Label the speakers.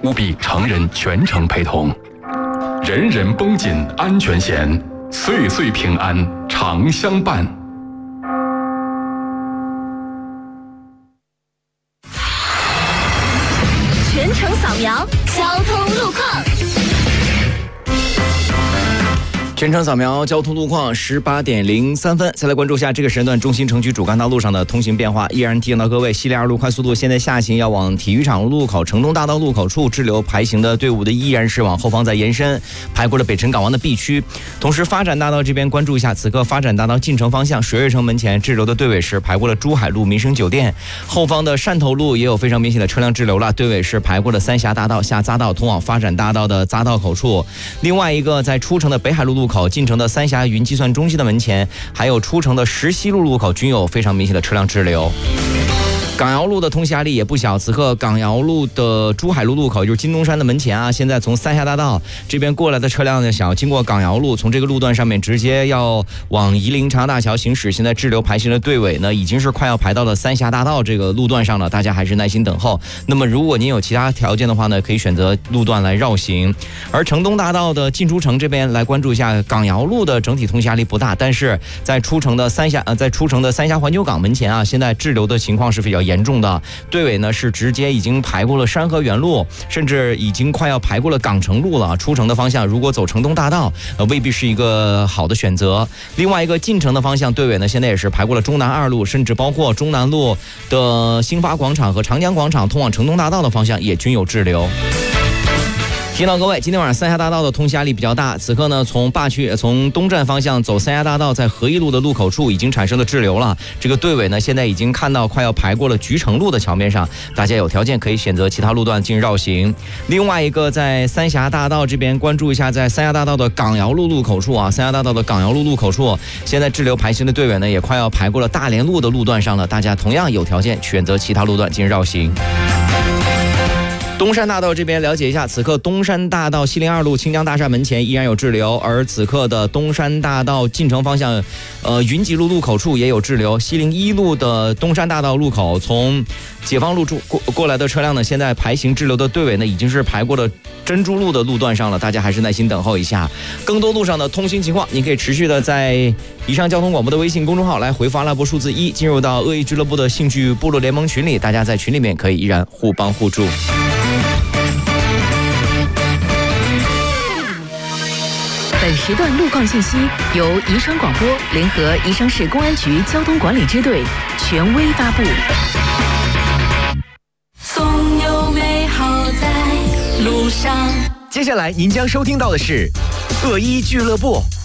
Speaker 1: 务必成人全程陪同。人人绷紧安全弦，岁岁平安常相伴。
Speaker 2: 全程扫描交通路况。
Speaker 3: 全程扫描交通路况，18点03分。再来关注一下这个时间段中心城区主干道路上的通行变化。依然提醒到各位，西连2路快速路现在下行要往体育场路口、城东大道路口处滞留排行的队伍的依然是往后方在延伸，排过了北辰港湾的 B 区。同时，发展大道这边关注一下，此刻发展大道进城方向水悦城门前滞留的队尾是排过了珠海路民生酒店，后方的汕头路也有非常明显的车辆滞留了，队尾是排过了三峡大道下匝道通往发展大道的匝道口处。另外一个在出城的北海路路口、进城的三峡云计算中心的门前，还有出城的石溪路路口均有非常明显的车辆滞留。港瑶路的通行压力也不小，此刻港瑶路的珠海路路口就是金东山的门前啊，现在从三峡大道这边过来的车辆呢，想要经过港瑶路，从这个路段上面直接要往夷陵长江大桥行驶，现在滞留排行的队尾呢，已经是快要排到了三峡大道这个路段上了，大家还是耐心等候。那么如果您有其他条件的话呢，可以选择路段来绕行。而城东大道的进出城这边来关注一下，港瑶路的整体通行压力不大，但是在出城的三峡环球港门前啊，现在滞留的情况是比较严重的，队尾呢是直接已经排过了山河园路，甚至已经快要排过了港城路了。出城的方向如果走城东大道，未必是一个好的选择。另外一个进城的方向，队尾呢现在也是排过了中南2路，甚至包括中南路的兴发广场和长江广场通往城东大道的方向也均有滞留。提到各位，今天晚上三峡大道的通行压力比较大，此刻呢从东站方向走三峡大道，在合一路的路口处已经产生了滞留了。这个队尾呢现在已经看到快要排过了菊城路的桥面上，大家有条件可以选择其他路段进行绕行。另外一个在三峡大道这边关注一下，在三峡大道的港瑶路路口处啊，三峡大道的港瑶路路口处，现在滞留排行的队尾呢也快要排过了大连路的路段上了，大家同样有条件选择其他路段进行绕行。东山大道这边了解一下，此刻东山大道西林2路清江大厦门前依然有滞留，而此刻的东山大道进城方向，云集路路口处也有滞留。西林1路的东山大道路口，从解放路过来的车辆呢，现在排行滞留的队尾呢，已经是排过了珍珠路的路段上了，大家还是耐心等候一下。更多路上的通行情况，您可以持续的在以上交通广播的微信公众号来回复阿拉伯数字1，进入到恶意俱乐部的兴趣部落联盟群里，大家在群里面可以依然互帮互助。
Speaker 2: 本时段路况信息由宜昌广播联合宜昌市公安局交通管理支队权威发布。
Speaker 4: 总有美好在路上。
Speaker 5: 接下来您将收听到的是恶一俱乐部。